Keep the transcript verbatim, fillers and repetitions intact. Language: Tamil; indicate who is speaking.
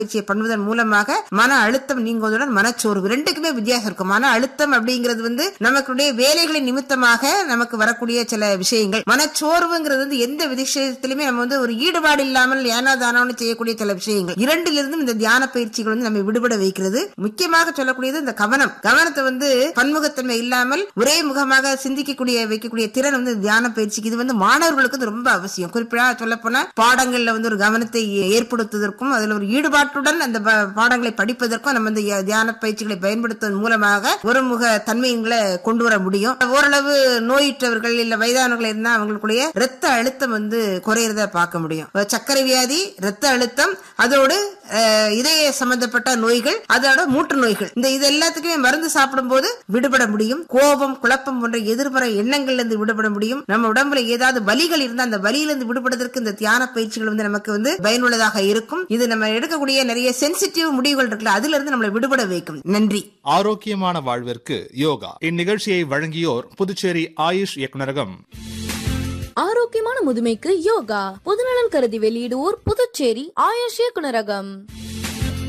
Speaker 1: பயிற்சியை பண்ணுவதன் மூலமாக மன அழுத்தம் நீங்குவதுடன் மனச்சோர்வு ரெண்டுக்குமே வித்தியாசம் இருக்கும். மன அழுத்தம் அப்படிங்கிறது வந்து நமக்குடைய வேலைகளின் நிமித்தமாக நமக்கு வரக்கூடிய சில விஷயங்கள். மனச்சோர்வுங்கிறது வந்து எந்த விஷயத்திலுமே நம்ம வந்து ஒரு ஈடுபாடு இல்லாமல் ஏனோ தானோன்னு செய்யக்கூடிய சில விஷயங்கள். இரண்டிலிருந்தும் இந்த தியான பயிற்சிகள் வந்து நம்ம விடுபட வைக்கிறது. முக்கியமாக சொல்லக்கூடியது இந்த கவனம். கவனத்தை வந்து பன்முகத்தன்மை இல்லாமல் ஒரே முகமாக சிந்திக்கக்கூடிய வைக்கக்கூடிய திறன் வந்து தியான பயிற்சிக்கு இது வந்து மாணவர்களுக்கு ரொம்ப அவசியம். குறிப்பிட்ட சொல்ல போனா பாடங்கள்ல வந்து ஒரு கவனத்தை ஏற்படுத்துவதற்கும் அதுல ஒரு ஈடுபாட்டுடன் அந்த பாடங்களை படிப்பதற்கும் நம்ம இந்த தியான பயிற்சிகளை பயன்படுத்துவதன் மூலமாக ஒருமுக தன்மைகளை கொண்டு வர முடியும். ஓரளவு நோயிற்றவர்கள் இல்ல வயதானவர்கள் இருந்தா அவங்களுடைய ரத்த அழுத்தம் வந்து குறையறத பார்க்க முடியும். சர்க்கரை வியாதி, ரத்த அழுத்தம், அதோடு இதய சம்பந்தப்பட்ட நோய்கள், அதோட மூட்டு நோய்கள், இந்த இது எல்லாத்துக்குமே மருந்து சாப்பிடும் போது விடுபட முடியும். கோபம், குழப்பம் போன்ற எதிர்மறை எண்ணங்கள்ல இருந்து விடுபட முடியும். நம்ம உடம்புல ஏதாவது வலிகள் இருந்தா அந்த வலியிலிருந்து விடுபடுவதற்கு இந்த தியான பயிற்சிகள் வந்து நமக்கு வந்து பயனுள்ளதாக இருக்கும். இது நம்ம எடுக்கக்கூடிய நிறைய சென்சிட்டிவ் முடிவுகள் இருக்குல்ல, அதுல இருந்து நம்மளை விடுபட வைக்கும். நன்றி.
Speaker 2: ஆரோக்கியமான வாழ்விற்கு யோகா. இந்நிகழ்ச்சியை வழங்கியோர் புதுச்சேரி ஆயுஷ் இயக்குநரகம்.
Speaker 3: ஆரோக்கியமான முதுமைக்கு யோகா. பொதுநலன் கருதி வெளியிடுவோர் புதுச்சேரி ஆயுஷ் இயக்குநரகம்.